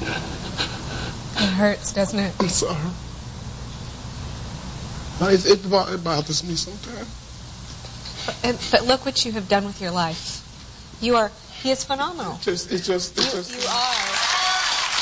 It hurts, doesn't it? I'm sorry. It bothers me sometimes. But look what you have done with your life. He is phenomenal. It's just. You are.